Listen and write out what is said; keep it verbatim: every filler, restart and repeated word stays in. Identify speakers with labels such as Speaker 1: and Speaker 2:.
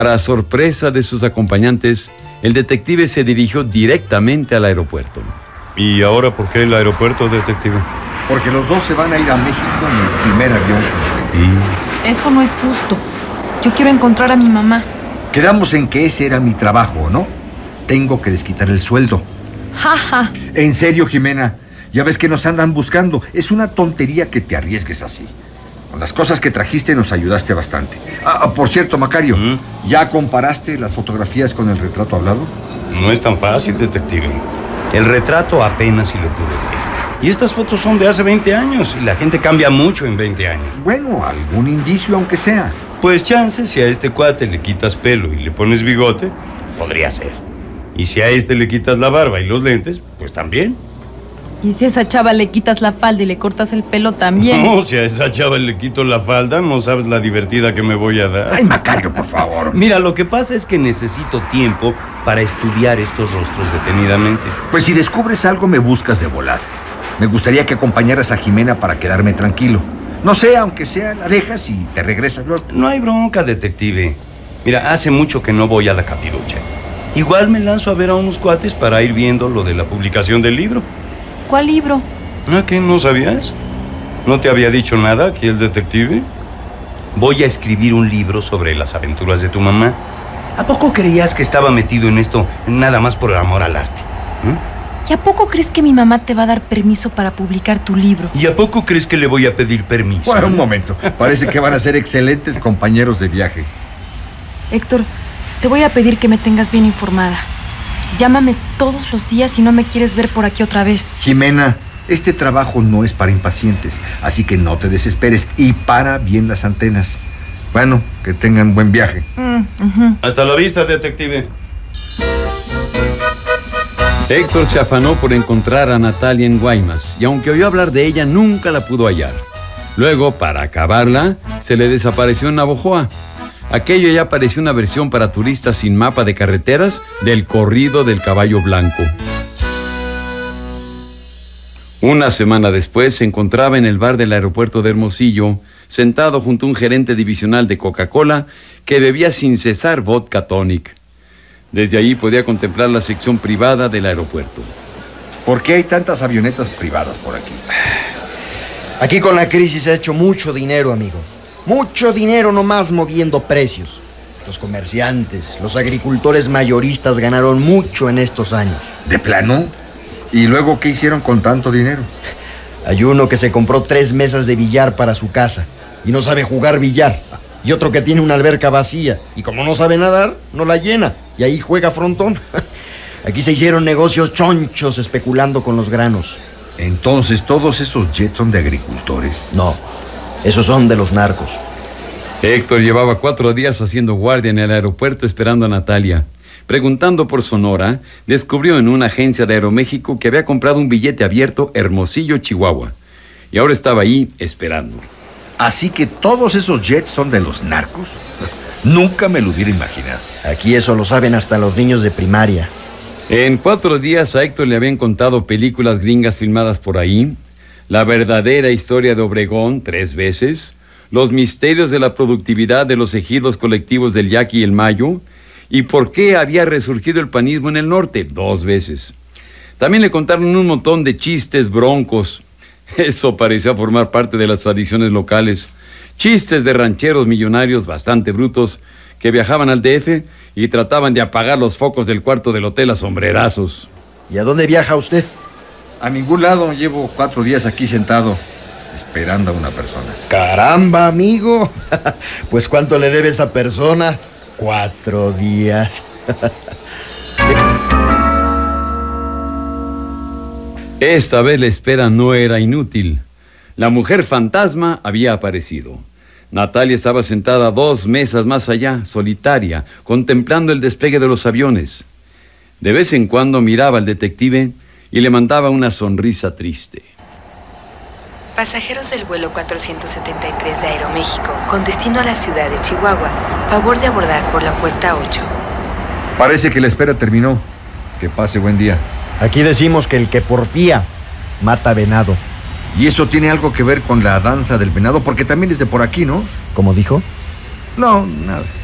Speaker 1: Para sorpresa de sus acompañantes, el detective se dirigió directamente al aeropuerto.
Speaker 2: ¿Y ahora por qué el aeropuerto, detective?
Speaker 3: Porque los dos se van a ir a México en el primer avión.
Speaker 2: ¿Y?
Speaker 4: Eso no es justo. Yo quiero encontrar a mi mamá.
Speaker 3: Quedamos en que ese era mi trabajo, ¿no? Tengo que desquitar el sueldo.
Speaker 4: Ja, ja.
Speaker 3: En serio, Jimena, ya ves que nos andan buscando. Es una tontería que te arriesgues así. Con las cosas que trajiste nos ayudaste bastante. Ah, por cierto, Macario,
Speaker 2: ¿Mm?
Speaker 3: ¿ya comparaste las fotografías con el retrato hablado?
Speaker 2: No es tan fácil, detective. El retrato apenas si lo pude ver. Y estas fotos son de hace veinte años y la gente cambia mucho en veinte años.
Speaker 3: Bueno, algún indicio aunque sea.
Speaker 2: Pues chance, si a este cuate le quitas pelo y le pones bigote, podría ser. Y si a este le quitas la barba y los lentes, pues también.
Speaker 4: Y si a esa chava le quitas la falda y le cortas el pelo también.
Speaker 2: No, si a esa chava le quito la falda, no sabes la divertida que me voy a dar.
Speaker 3: Ay, Macario, por favor.
Speaker 2: Mira, lo que pasa es que necesito tiempo para estudiar estos rostros detenidamente.
Speaker 3: Pues si descubres algo, me buscas de volada. Me gustaría que acompañaras a Jimena para quedarme tranquilo. No sé, aunque sea, la dejas y te regresas luego.
Speaker 2: No hay bronca, detective. Mira, hace mucho que no voy a la capirucha. Igual me lanzo a ver a unos cuates para ir viendo lo de la publicación del libro.
Speaker 4: ¿Cuál libro?
Speaker 2: ¿Ah, qué? ¿No sabías? ¿No te había dicho nada aquí el detective? Voy a escribir un libro sobre las aventuras de tu mamá. ¿A poco creías que estaba metido en esto nada más por amor al arte? ¿Eh?
Speaker 4: ¿Y a poco crees que mi mamá te va a dar permiso para publicar tu libro?
Speaker 2: ¿Y a poco crees que le voy a pedir permiso?
Speaker 3: Bueno, un momento. Parece que van a ser excelentes compañeros de viaje.
Speaker 4: Héctor, te voy a pedir que me tengas bien informada. Llámame todos los días si no me quieres ver por aquí otra vez.
Speaker 3: Jimena, este trabajo no es para impacientes, así que no te desesperes y para bien las antenas. Bueno, que tengan buen viaje.
Speaker 4: Mm, uh-huh.
Speaker 2: Hasta la vista, detective.
Speaker 1: Héctor se afanó por encontrar a Natalia en Guaymas, y aunque oyó hablar de ella, nunca la pudo hallar. Luego, para acabarla, se le desapareció en Navojoa. Aquello ya parecía una versión para turistas sin mapa de carreteras del corrido del caballo blanco. Una semana después se encontraba en el bar del aeropuerto de Hermosillo, sentado junto a un gerente divisional de Coca-Cola que bebía sin cesar vodka tonic. Desde allí podía contemplar la sección privada del aeropuerto.
Speaker 3: ¿Por qué hay tantas avionetas privadas por aquí?
Speaker 5: Aquí con la crisis se ha hecho mucho dinero, amigo. Mucho dinero nomás moviendo precios. Los comerciantes, los agricultores mayoristas ganaron mucho en estos años.
Speaker 3: ¿De plano? ¿Y luego qué hicieron con tanto dinero?
Speaker 5: Hay uno que se compró tres mesas de billar para su casa y no sabe jugar billar. Y otro que tiene una alberca vacía y como no sabe nadar, no la llena y ahí juega frontón. Aquí se hicieron negocios chonchos especulando con los granos.
Speaker 3: Entonces, ¿todos esos jets son de agricultores?
Speaker 5: No, esos son de los narcos.
Speaker 1: Héctor llevaba cuatro días haciendo guardia en el aeropuerto esperando a Natalia. Preguntando por Sonora, descubrió en una agencia de Aeroméxico que había comprado un billete abierto Hermosillo, Chihuahua. Y ahora estaba ahí esperando.
Speaker 3: ¿Así que todos esos jets son de los narcos? Nunca me lo hubiera imaginado.
Speaker 5: Aquí eso lo saben hasta los niños de primaria.
Speaker 1: En cuatro días a Héctor le habían contado películas gringas filmadas por ahí, la verdadera historia de Obregón tres veces, los misterios de la productividad de los ejidos colectivos del Yaqui y el Mayo, y por qué había resurgido el panismo en el norte dos veces. También le contaron un montón de chistes broncos. Eso parecía formar parte de las tradiciones locales. Chistes de rancheros millonarios bastante brutos que viajaban al D F y trataban de apagar los focos del cuarto del hotel a sombrerazos.
Speaker 5: ¿Y a dónde viaja usted?
Speaker 3: A ningún lado. Llevo cuatro días aquí sentado, esperando a una persona.
Speaker 5: ¡Caramba, amigo! Pues ¿cuánto le debe esa persona? Cuatro días.
Speaker 1: Esta vez la espera no era inútil. La mujer fantasma había aparecido. Natalia estaba sentada dos mesas más allá, solitaria, contemplando el despegue de los aviones. De vez en cuando miraba al detective y le mandaba una sonrisa triste.
Speaker 6: Pasajeros del vuelo cuatrocientos setenta y tres de Aeroméxico, con destino a la ciudad de Chihuahua, favor de abordar por la puerta ocho.
Speaker 3: Parece que la espera terminó. Que pase buen día.
Speaker 5: Aquí decimos que el que porfía mata venado.
Speaker 3: ¿Y eso tiene algo que ver con la danza del venado? Porque también es de por aquí, ¿no?
Speaker 5: ¿Cómo dijo?
Speaker 3: No, nada.